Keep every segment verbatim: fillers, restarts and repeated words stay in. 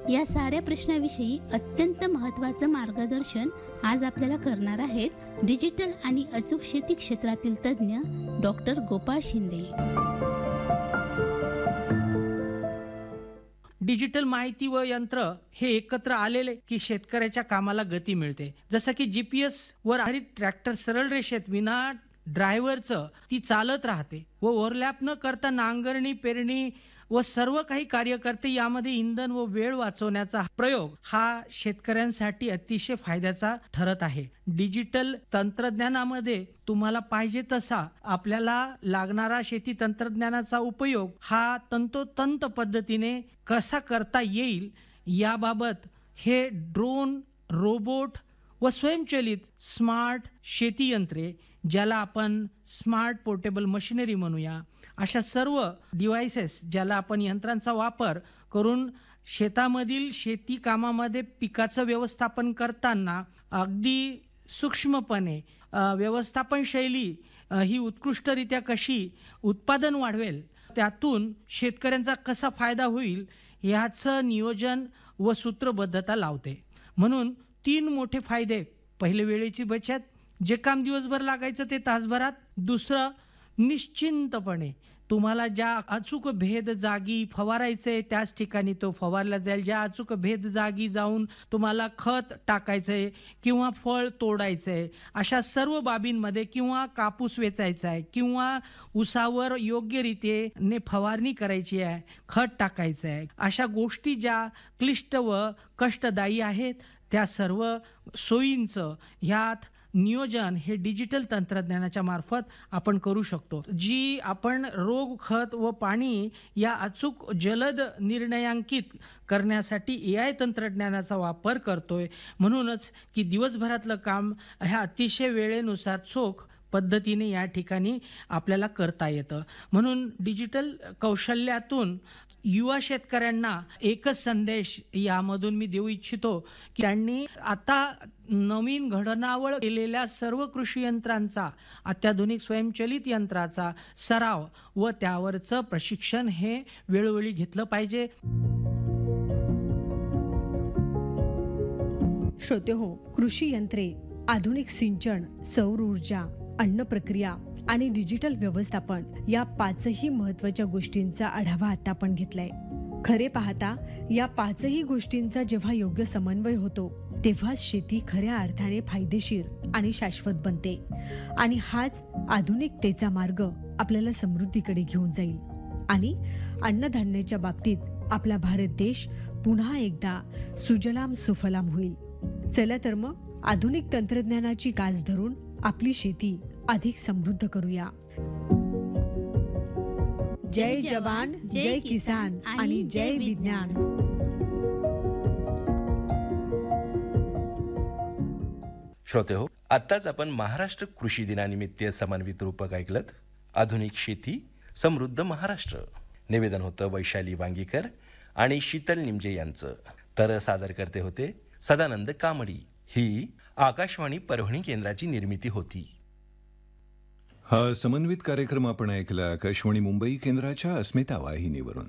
या साऱ्या प्रश्नाविषयी अत्यंत महत्त्वाचं मार्गदर्शन आज आपल्याला करणार आहेत डिजिटल आणि अचूक शेती क्षेत्रातील तज्ज्ञ डॉक्टर गोपाळ शिंदे. डिजिटल माहिती व यंत्र हे एकत्र आलेले की शेतकऱ्याच्या कामाला गती मिळते. जसं की जीपीएस वर आधारित ट्रॅक्टर सरळ रेषेत विना ड्रायव्हरचं ती चालत राहते व ओव्हरलॅप न करता नांगरणी, पेरणी व सर्व काही कार्य करते. यामध्ये इंधन व वेळ वाचवण्याचा प्रयोग हा शेतकऱ्यांसाठी अतिशय फायद्याचा ठरत आहे. डिजिटल तंत्रज्ञानामध्ये तुम्हाला पाहिजे तसा आपल्याला लागणारा शेती तंत्रज्ञानाचा उपयोग हा तंतोतंत पद्धतीने कसा करता येईल याबाबत हे ड्रोन, रोबोट व स्वयंचलित स्मार्ट शेती यंत्रे, ज्याला आपण स्मार्ट पोर्टेबल मशिनरी म्हणूया, अशा सर्व डिव्हाइसेस ज्याला आपण यंत्रांचा वापर करून शेतामधील शेती कामामध्ये पिकाचं व्यवस्थापन करताना अगदी सूक्ष्मपणे व्यवस्थापन शैली ही उत्कृष्टरित्या कशी उत्पादन वाढवेल, त्यातून शेतकऱ्यांचा कसा फायदा होईल याचं नियोजन व सूत्रबद्धता लावते. म्हणून तीन मोठे फायदे: पहिले, वेळेची बचत, जे काम दिवसभर लागायचं ते तासभरात. दुसरं, निश्चिंतपणे तुम्हाला ज्या अचूक भेद जागी फवारायचंय त्याच ठिकाणी तो फवारला जाईल. ज्या अचूक भेद जागी जाऊन तुम्हाला खत टाकायचंय किंवा फळ तोडायचंय, अशा सर्व बाबींमध्ये, किंवा कापूस वेचायचा आहे किंवा ऊसावर योग्यरीतीने फवारणी करायची आहे, खत टाकायचं आहे, अशा गोष्टी ज्या क्लिष्ट व कष्टदायी आहेत त्या सर्व सोयींचं ह्यात नियोजन हे डिजिटल तंत्रज्ञानाच्या मार्फत आपण करू शकतो. जी आपण रोग, खत व पाणी या अचूक जलद निर्णयांकित करण्यासाठी ए आय तंत्रज्ञानाचा वापर करतोय. म्हणूनच की दिवसभरातलं काम ह्या अतिशय वेळेनुसार चोख पद्धतीने या ठिकाणी आपल्याला करता येतं. म्हणून डिजिटल कौशल्यातून युवा शेतकऱ्यांना एकच संदेश यामधून मी देऊ इच्छितो की त्यांनी आता नवीन घडणावळ केलेल्या सर्व कृषी यंत्रांचा, अत्याधुनिक स्वयंचलित यंत्राचा सराव व त्यावरचं प्रशिक्षण हे वेळोवेळी घेतलं पाहिजे. श्रोतेहो, कृषी यंत्रे, आधुनिक सिंचन, सौर ऊर्जा, अन्न प्रक्रिया आणि डिजिटल व्यवस्थापन या पाचही महत्त्वाच्या गोष्टींचा आढावा आता आपण घेतलाय. खरे पाहता या पाचही गोष्टींचा जेव्हा योग्य समन्वय होतो तेव्हाच शेती खऱ्या अर्थाने फायदेशीर आणि शाश्वत बनते. आणि हाच आधुनिकतेचा मार्ग आपल्याला समृद्धीकडे घेऊन जाईल आणि अन्नधान्याच्या बाबतीत आपला भारत देश पुन्हा एकदा सुजलाम सुफलाम होईल. चला तर मग आधुनिक तंत्रज्ञानाची कास धरून आपली शेती अधिक समृद्ध करूया. जय जवान, जय किसान आणि जय विज्ञान. श्रोते हो, आत्ताच आपण महाराष्ट्र कृषी दिनानिमित्त समन्वित रूपक ऐकलत. आधुनिक शेती समृद्ध महाराष्ट्र. निवेदन होतं वैशाली वांगीकर आणि शीतल निमजे यांचं. तर सादर करते होते सदानंद कामडी. ही आकाशवाणी परभणी केंद्राची निर्मिती होती. हा समन्वित कार्यक्रम आपण ऐकला आकाशवाणी मुंबई केंद्राच्या अस्मिता वाहिनीवरून.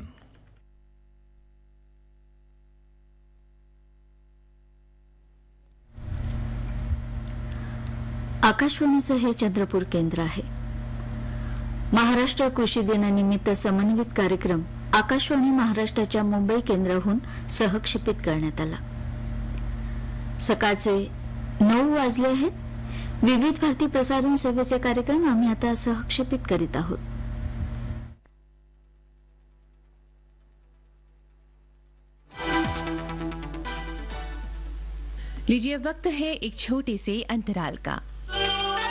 आकाशवाणीचं हे चंद्रपूर केंद्र आहे. महाराष्ट्र कृषी दिनानिमित्त समन्वित कार्यक्रम आकाशवाणी महाराष्ट्राच्या मुंबई केंद्राहून सहक्षेपित करण्यात आला. सकाळचे नऊ वाजले आहेत. विविध भारती प्रसारण सेवेचे कार्यक्रम आम्ही आता सहक्षेपित करीत आहोत. लीजिए वक्त है एक छोटे से अंतराल का.